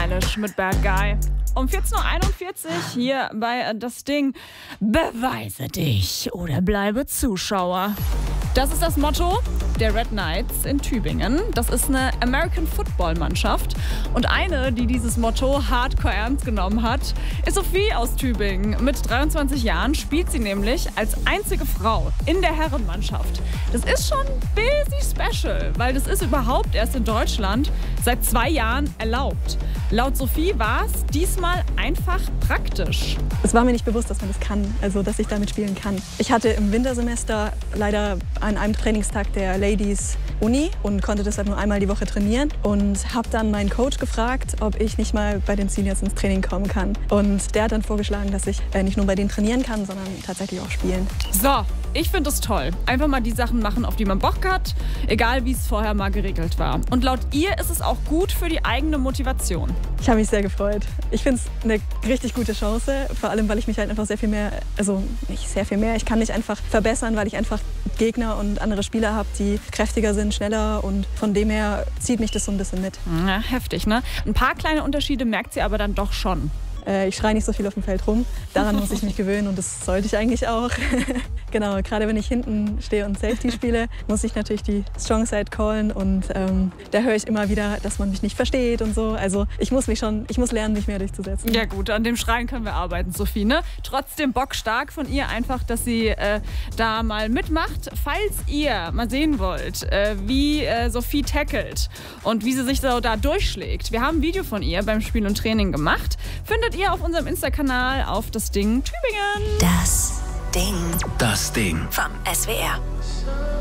Eilish mit Bad Guy. Um 14.41 Uhr hier bei Das Ding. Beweise dich oder bleibe Zuschauer. Das ist das Motto der Red Knights in Tübingen. Das ist eine American Football Mannschaft. Und eine, die dieses Motto hardcore ernst genommen hat, ist Sophie aus Tübingen. Mit 23 Jahren spielt sie nämlich als einzige Frau in der Herrenmannschaft. Das ist schon busy special, weil das ist überhaupt erst in Deutschland seit 2 Jahren erlaubt. Laut Sophie war es diesmal einfach praktisch. Es war mir nicht bewusst, dass man das kann, also dass ich damit spielen kann. Ich hatte im Wintersemester leider an einem Trainingstag der Ladies Uni und konnte deshalb nur einmal die Woche trainieren und habe dann meinen Coach gefragt, ob ich nicht mal bei den Seniors ins Training kommen kann. Und der hat dann vorgeschlagen, dass ich nicht nur bei denen trainieren kann, sondern tatsächlich auch spielen. So, ich finde es toll. Einfach mal die Sachen machen, auf die man Bock hat, egal wie es vorher mal geregelt war. Und laut ihr ist es auch gut für die eigene Motivation. Ich habe mich sehr gefreut. Ich finde es eine richtig gute Chance, vor allem, weil ich mich halt einfach sehr viel mehr, also nicht sehr viel mehr, ich kann mich einfach verbessern, weil ich einfach Gegner und andere Spieler habe, die kräftiger sind, schneller und von dem her zieht mich das so ein bisschen mit. Ja, heftig, ne? Ein paar kleine Unterschiede merkt sie aber dann doch schon. Ich schreie nicht so viel auf dem Feld rum. Daran muss ich mich gewöhnen und das sollte ich eigentlich auch. Genau, gerade wenn ich hinten stehe und Safety spiele, muss ich natürlich die Strong Side callen und da höre ich immer wieder, dass man mich nicht versteht und so. Also ich muss lernen, mich mehr durchzusetzen. Ja gut, an dem Schreien können wir arbeiten, Sophie, ne? Trotzdem bockstark von ihr einfach, dass sie da mal mitmacht. Falls ihr mal sehen wollt, wie Sophie tackelt und wie sie sich so da durchschlägt. Wir haben ein Video von ihr beim Spiel und Training gemacht. Findet ihr auf unserem Insta-Kanal auf Das Ding Tübingen. Das Ding. Das Ding. Vom SWR.